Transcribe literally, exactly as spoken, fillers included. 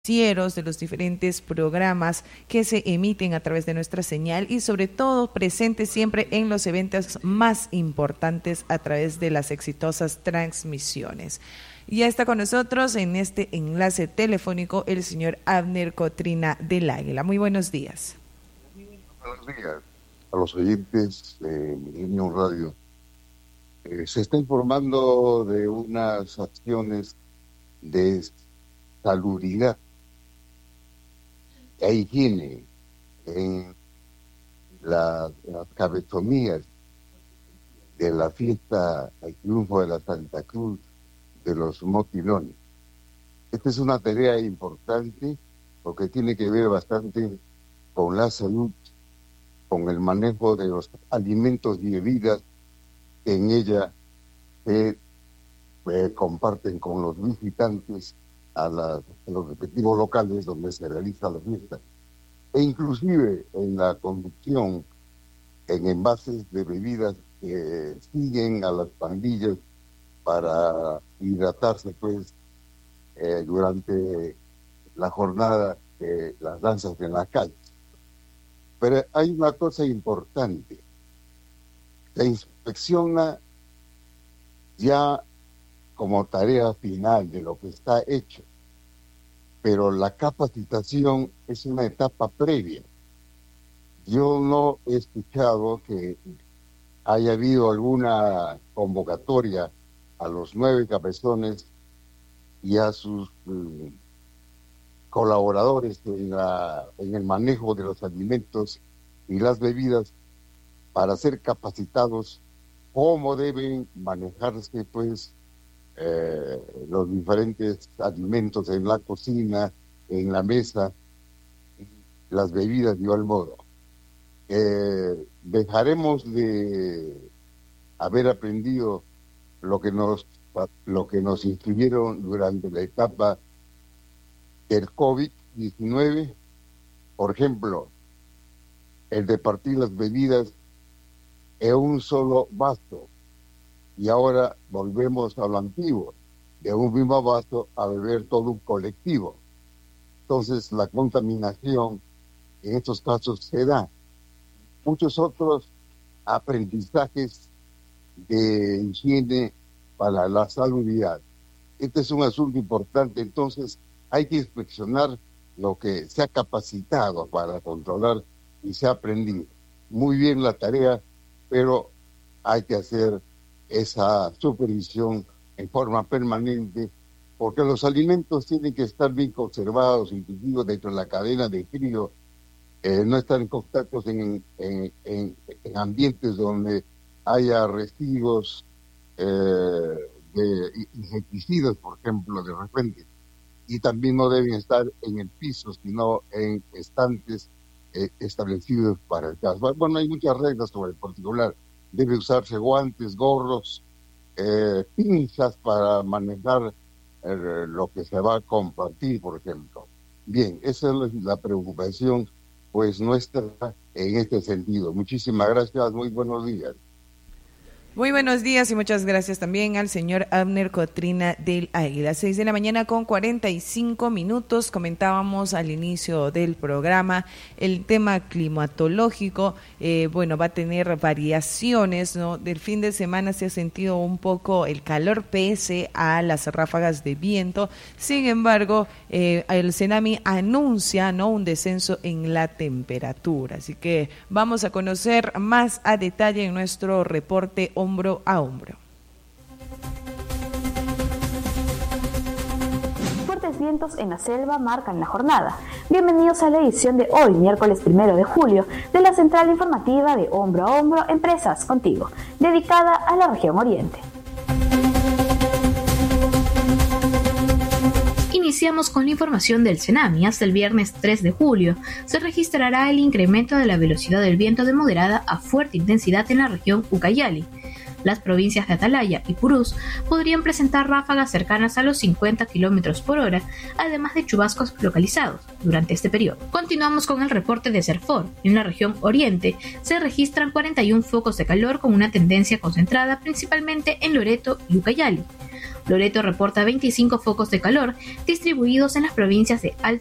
de los diferentes programas que se emiten a través de nuestra señal y sobre todo presente siempre en los eventos más importantes a través de las exitosas transmisiones. Ya está con nosotros en este enlace telefónico el señor Abner Cotrina del Águila. Muy buenos días. Buenos días a los oyentes de Milenio Radio. Eh, se está informando de unas acciones de salubridad e higiene en la, las cabezonías de la fiesta El Triunfo de la Santa Cruz de los Motilones. Esta es una tarea importante porque tiene que ver bastante con la salud, con el manejo de los alimentos y bebidas que en ella se eh, comparten con los visitantes a, la, a los respectivos locales donde se realiza la fiesta, e inclusive en la conducción en envases de bebidas que siguen a las pandillas para hidratarse pues eh, durante la jornada de las danzas en la calle. Pero hay una cosa importante: se inspecciona ya como tarea final de lo que está hecho, pero la capacitación es una etapa previa. Yo no he escuchado que haya habido alguna convocatoria a los nueve cabezones y a sus um, colaboradores en, la, en el manejo de los alimentos y las bebidas para ser capacitados cómo deben manejarse pues eh, los diferentes alimentos en la cocina, en la mesa, las bebidas de igual modo. Eh, dejaremos de haber aprendido lo que nos lo que nos instruyeron durante la etapa del COVID diecinueve, por ejemplo, el de partir las bebidas en un solo vaso, y ahora volvemos a lo antiguo, de un mismo vaso a beber todo un colectivo. Entonces la contaminación en estos casos se da. Muchos otros aprendizajes de higiene para la salubridad. Este es un asunto importante, entonces hay que inspeccionar lo que se ha capacitado para controlar y se ha aprendido. Muy bien la tarea, pero hay que hacer esa supervisión en forma permanente, porque los alimentos tienen que estar bien conservados, inclusive dentro de la cadena de frío, eh, no estar en contactos en, en, en, en ambientes donde haya residuos eh, de insecticidas, por ejemplo, de repente, y también no deben estar en el piso, sino en estantes eh, establecidos para el caso. Bueno, hay muchas reglas sobre el particular. Debe usarse guantes, gorros, eh, pinzas para manejar eh, lo que se va a compartir, por ejemplo. Bien, esa es la preocupación pues nuestra en este sentido. Muchísimas gracias, muy buenos días. Muy buenos días y muchas gracias también al señor Abner Cotrina del Águila. Seis de la mañana con cuarenta y cinco minutos. Comentábamos al inicio del programa el tema climatológico. Eh, bueno, va a tener variaciones, ¿no? Del fin de semana se ha sentido un poco el calor pese a las ráfagas de viento. Sin embargo, eh, el CENAMI anuncia, ¿no?, un descenso en la temperatura. Así que vamos a conocer más a detalle en nuestro reporte hombro a hombro. Fuertes vientos en la selva marcan la jornada. Bienvenidos a la edición de hoy, miércoles primero de julio, de la central informativa de Hombro a Hombro, Empresas Contigo, dedicada a la región oriente. Iniciamos con la información del CENAMI. Hasta el viernes tres de julio se registrará el incremento de la velocidad del viento de moderada a fuerte intensidad en la región Ucayali. Las provincias de Atalaya y Purús podrían presentar ráfagas cercanas a los cincuenta kilómetros por hora, además de chubascos localizados durante este periodo. Continuamos con el reporte de CERFOR. En la región oriente se registran cuarenta y uno focos de calor con una tendencia concentrada principalmente en Loreto y Ucayali. Loreto reporta veinticinco focos de calor distribuidos en las provincias de Alto